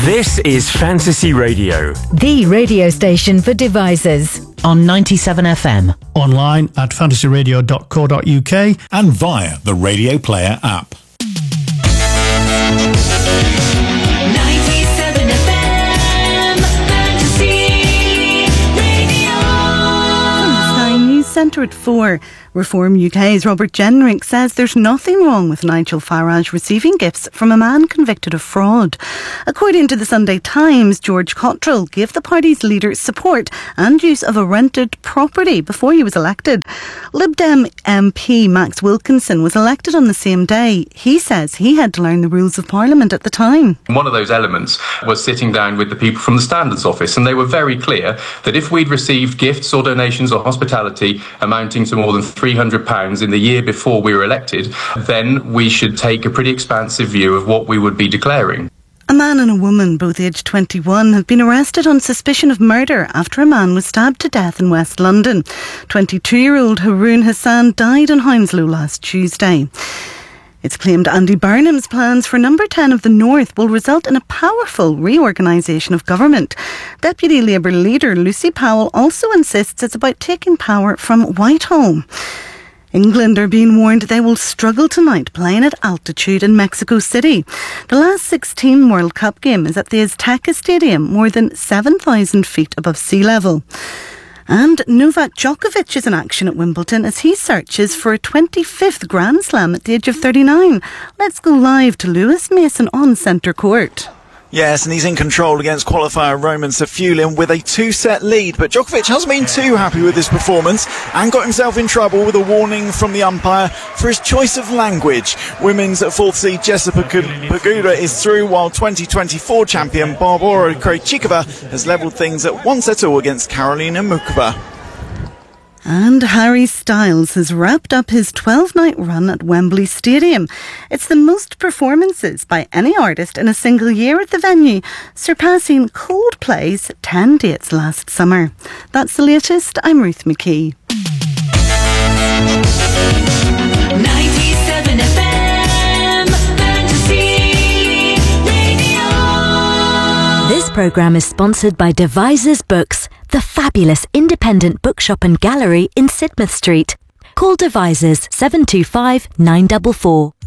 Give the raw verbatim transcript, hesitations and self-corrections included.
This is Fantasy Radio, the radio station for devisers. On ninety-seven F M. Online at fantasy radio dot co dot uk and via the Radio Player app. ninety-seven F M, Fantasy Radio. Sky News Centre at four. Reform U K's Robert Jenrick says there's nothing wrong with Nigel Farage receiving gifts from a man convicted of fraud. According to the Sunday Times, George Cottrell gave the party's leader support and use of a rented property before he was elected. Lib Dem M P Max Wilkinson was elected on the same day. He says he had to learn the rules of Parliament at the time. One of those elements was sitting down with the people from the Standards Office, and they were very clear that if we'd received gifts or donations or hospitality amounting to more than three hundred pounds in the year before we were elected, then we should take a pretty expansive view of what we would be declaring. A man and a woman, both aged twenty-one, have been arrested on suspicion of murder after a man was stabbed to death in West London. twenty-two-year-old Haroon Hassan died in Hounslow last Tuesday. It's claimed Andy Burnham's plans for Number ten of the North will result in a powerful reorganisation of government. Deputy Labour leader Lucy Powell also insists it's about taking power from Whitehall. England are being warned they will struggle tonight playing at altitude in Mexico City. The last sixteen World Cup game is at the Azteca Stadium, more than seven thousand feet above sea level. And Novak Djokovic is in action at Wimbledon as he searches for a twenty-fifth Grand Slam at the age of thirty-nine. Let's go live to Lewis Mason on centre court. Yes, and he's in control against qualifier Roman Safulin with a two-set lead. But Djokovic hasn't been too happy with his performance and got himself in trouble with a warning from the umpire for his choice of language. Women's fourth seed Jessica Pegula is through, while twenty twenty-four champion Barbora Krejcikova has levelled things at one set all against Karolina Muchova. And Harry Styles has wrapped up his twelve-night run at Wembley Stadium. It's the most performances by any artist in a single year at the venue, surpassing Coldplay's ten dates last summer. That's the latest. I'm Ruth McKee. ninety-seven F M, Fantasy Radio. This programme is sponsored by Devisers Books, the fabulous independent bookshop and gallery in Sidmouth Street. Call Devisers seven two five nine four four.